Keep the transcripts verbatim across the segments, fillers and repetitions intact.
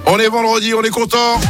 On est vendredi, on est content.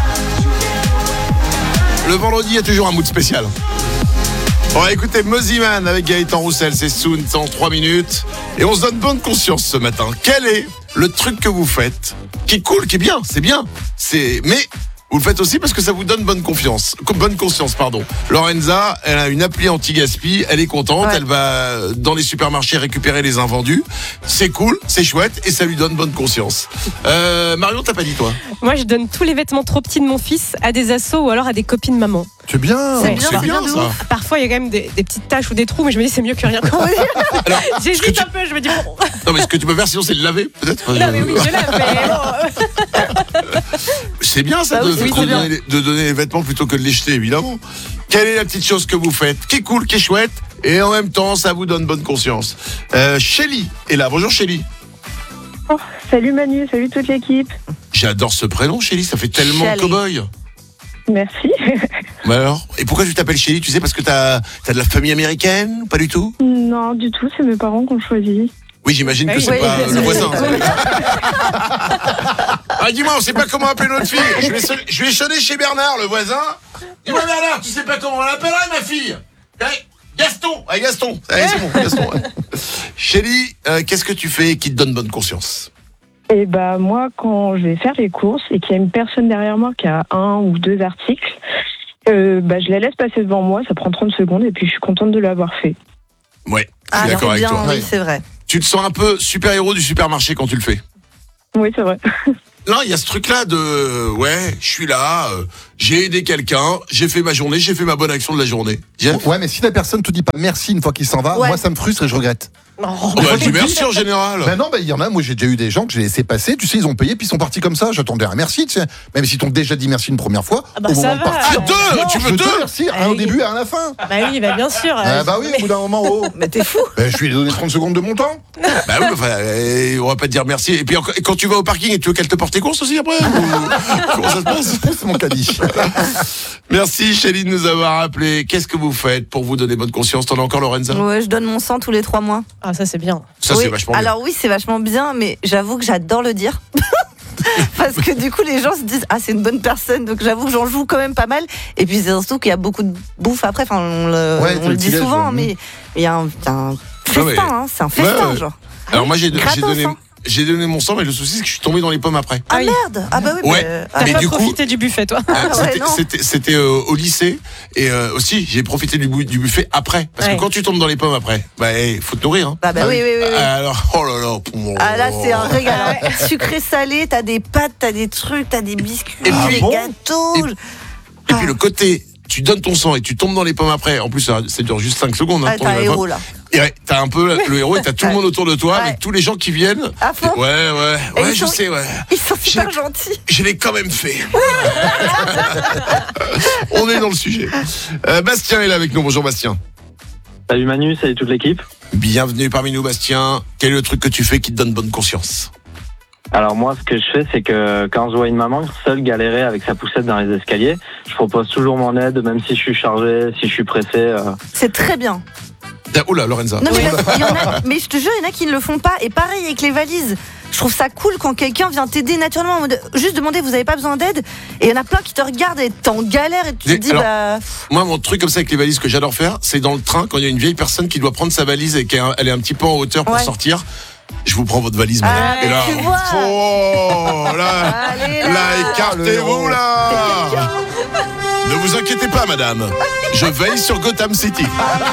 Le vendredi, il y a toujours un mood spécial. On va écouter Mosiman avec Gaëtan Roussel, c'est soon en trois minutes. Et on se donne bonne conscience ce matin. Quel est le truc que vous faites qui est cool, qui est bien, c'est bien. C'est... Mais vous le faites aussi parce que ça vous donne bonne confiance. Bonne conscience, pardon. Lorenza, elle a une appli anti-gaspi, elle est contente, ouais. Elle va dans les supermarchés récupérer les invendus. C'est cool, c'est chouette et ça lui donne bonne conscience. Euh, Marion, t'as pas dit toi ? Moi, je donne tous les vêtements trop petits de mon fils à des assos ou alors à des copines maman. C'est bien, c'est bien, c'est bien ça. Parfois, il y a quand même des, des petites taches ou des trous, mais je me dis c'est mieux que rien. Alors, j'hésite tu... un peu, je me dis bon. Non, mais ce que tu peux faire sinon, c'est le laver, peut-être. Non, mais oui, je lave, mais bon. C'est bien ça, bah, de, oui, de, donner, bien. de donner les vêtements plutôt que de les jeter, évidemment. Quelle est la petite chose que vous faites, qui est cool, qui est chouette, et en même temps, ça vous donne bonne conscience. Euh, Shelly est là. Bonjour Shelly. Oh, salut Manu, salut toute l'équipe. J'adore ce prénom, Shelly, ça fait tellement Shelly. Cow-boy. Merci. Bah alors, et pourquoi tu t'appelles Shelly ? Tu sais, parce que t'as, t'as de la famille américaine ? Pas du tout ? Non, du tout, c'est mes parents qui ont choisi. Oui, j'imagine que oui, c'est oui, pas oui, le voisin. Ah, dis-moi, on sait pas comment appeler notre fille. Je vais, sonner, je vais sonner chez Bernard, le voisin. Dis-moi, Bernard, tu sais pas comment on l'appellerait, ma fille ? Gaston. Allez, Gaston. Allez, c'est bon, Gaston. Ouais. Shelly, euh, qu'est-ce que tu fais qui te donne bonne conscience ? Eh bah, moi, quand je vais faire les courses et qu'il y a une personne derrière moi qui a un ou deux articles, euh, bah, je la laisse passer devant moi, ça prend trente secondes et puis je suis contente de l'avoir fait. Ouais, je suis ah, d'accord avec bien, toi. Oui, ouais. C'est vrai. Tu te sens un peu super-héros du supermarché quand tu le fais ? Oui, c'est vrai. Non, il y a ce truc-là de, ouais, je suis là, euh, j'ai aidé quelqu'un, j'ai fait ma journée, j'ai fait ma bonne action de la journée. Jeff ? Ouais, mais si la personne te dit pas merci une fois qu'il s'en va, ouais. Moi ça me frustre et je regrette. Oh, bah, dis merci en général. Ben non, ben il y en a, moi j'ai déjà eu des gens que j'ai laissé passer, tu sais, ils ont payé puis ils sont partis comme ça, j'attendais un merci, tu sais. Même s'ils t'ont déjà dit merci une première fois, ah bah au moment va, de partir. Ah, deux, non, tu veux deux merci, un au début et un à la fin. Bah oui, bah bien sûr. Ah bah oui, au bout d'un moment, oh. Mais t'es fou. Ben je lui ai donné trente secondes de mon temps. Bah oui, enfin, euh, on va pas te dire merci. Et puis et quand tu vas au parking, et tu veux qu'elle te porte tes courses aussi après comment ça se passe ? C'est mon caddie. Merci Shelly de nous avoir appelé. Qu'est-ce que vous faites pour vous donner bonne conscience ? T'en as encore, Lorenza ? Ouais, je donne mon sang tous les trois mois. Ah, ça c'est bien. Ça oui. c'est vachement bien. Alors oui, c'est vachement bien, mais j'avoue que j'adore le dire. Parce que du coup, les gens se disent ah c'est une bonne personne, donc j'avoue que j'en joue quand même pas mal. Et puis c'est surtout qu'il y a beaucoup de bouffe après. Enfin, on le, ouais, on le dit souvent, mais il y a un, un festin, ouais, ouais. Hein, c'est un festin, ouais, ouais. Genre. Alors moi j'ai, j'ai donné. Hein. J'ai donné mon sang, mais le souci c'est que je suis tombé dans les pommes après. Ah merde. Ah bah oui. Ouais. Mais, T'as mais pas du profité coup, du buffet, toi. euh, c'était, ouais, c'était, c'était euh, au lycée et euh, aussi j'ai profité du, du buffet après, parce ouais. que quand tu tombes dans les pommes après, bah hey, faut te nourrir. Hein. Bah, bah ah, oui, oui, oui, oui. Alors oh là là. Oh. Ah là c'est un régal. Sucré salé, t'as des pâtes, t'as des trucs, t'as des biscuits, et ah, puis des bon gâteaux. Et, et puis le côté. Tu donnes ton sang et tu tombes dans les pommes après. En plus, ça, ça dure juste cinq secondes. Hein, ah, t'as un héros là. Et ouais, t'as un peu le héros et t'as tout le monde autour de toi, ouais. Avec tous les gens qui viennent. À fond. Ouais, ouais, et ouais, je sont, sais, ouais. Ils sont super gentils. Je l'ai quand même fait. On est dans le sujet. Euh, Bastien est là avec nous. Bonjour Bastien. Salut Manu, salut toute l'équipe. Bienvenue parmi nous Bastien. Quel est le truc que tu fais qui te donne bonne conscience ? Alors moi, ce que je fais, c'est que quand je vois une maman seule galérer avec sa poussette dans les escaliers, je propose toujours mon aide, même si je suis chargé, si je suis pressé. Euh... C'est très bien. Oh là, Lorenza. Non, mais, il y en a, mais je te jure, il y en a qui ne le font pas. Et pareil avec les valises. Je trouve ça cool quand quelqu'un vient t'aider naturellement. En mode, juste demander, vous n'avez pas besoin d'aide. Et il y en a plein qui te regardent et t'es en galère et tu te dis, alors, bah. Moi, mon truc comme ça avec les valises que j'adore faire, c'est dans le train, quand il y a une vieille personne qui doit prendre sa valise et qu'elle est un petit peu en hauteur pour ouais. sortir. Je vous prends votre valise, madame. Allez, et là, tu vois. oh, là, Allez, là, là, écartez-vous, là. Ne vous inquiétez pas, madame. Je veille sur Gotham City.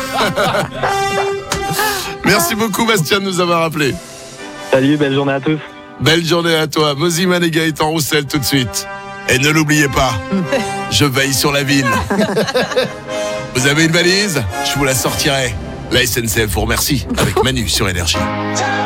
Merci beaucoup, Bastien, de nous avoir appelés. Salut, belle journée à tous. Belle journée à toi. Mosiman et Gaëtan Roussel, tout de suite. Et ne l'oubliez pas, je veille sur la ville. Vous avez une valise ? Je vous la sortirai. La S N C F vous remercie avec Manu sur Énergie.